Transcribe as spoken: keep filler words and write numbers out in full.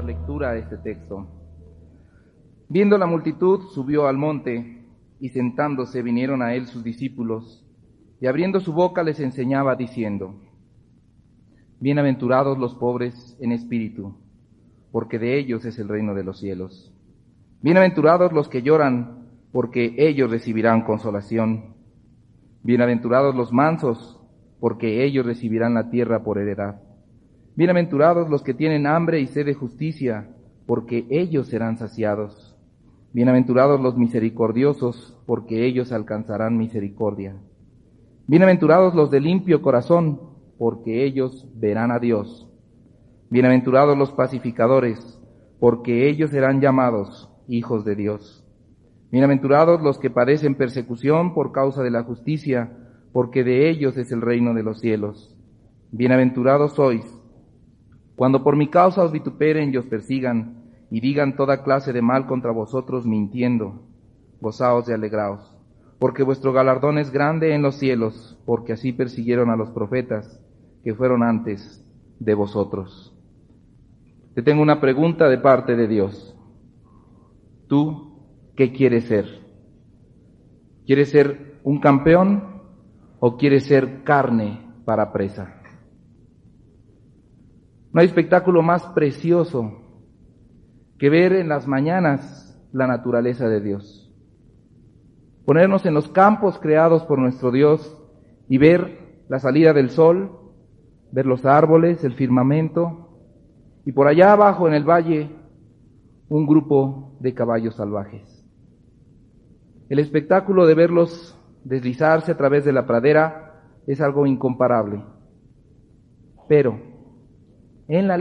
lectura a este texto. Viendo la multitud, subió al monte, y sentándose vinieron a él sus discípulos, y abriendo su boca les enseñaba diciendo: Bienaventurados los pobres en espíritu, porque de ellos es el reino de los cielos. Bienaventurados los que lloran, porque ellos recibirán consolación. Bienaventurados los mansos, porque ellos recibirán la tierra por heredad. Bienaventurados los que tienen hambre y sed de justicia, porque ellos serán saciados. Bienaventurados los misericordiosos, porque ellos alcanzarán misericordia. Bienaventurados los de limpio corazón, porque ellos verán a Dios. Bienaventurados los pacificadores, porque ellos serán llamados hijos de Dios. Bienaventurados los que padecen persecución por causa de la justicia, porque de ellos es el reino de los cielos. Bienaventurados sois cuando por mi causa os vituperen y os persigan, y digan toda clase de mal contra vosotros mintiendo. Gozaos y alegraos, porque vuestro galardón es grande en los cielos, porque así persiguieron a los profetas que fueron antes de vosotros. Te tengo una pregunta de parte de Dios. ¿Tú qué quieres ser? ¿Quieres ser un campeón o quieres ser carne para presa? No hay espectáculo más precioso que ver en las mañanas la naturaleza de Dios. Ponernos en los campos creados por nuestro Dios y ver la salida del sol, ver los árboles, el firmamento, y por allá abajo en el valle un grupo de caballos salvajes. El espectáculo de verlos deslizarse a través de la pradera es algo incomparable. Pero en la